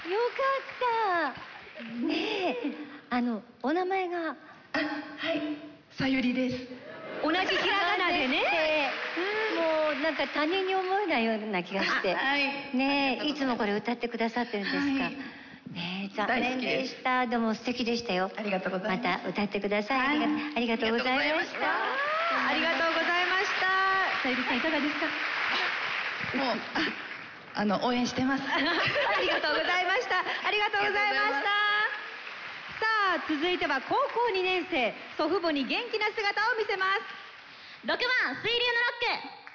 ったねえ、お名前が。 はい、さゆりです。 同じひらがなでね。 もうなんか他人に思えないような気がして。ねえ、いつもこれ歌ってくださってるんですか。ねえ、残念でした。でも素敵でしたよ。 ありがとうございます。 また歌ってください。ありがとうございました。 ありがとうございました。さゆりさんいかがですか。 もう応援してます。 ありがとうございました。ありがとうございました。さあ、続いては高校2年生、祖父母に元気な姿を見せます。 6番水流のロック。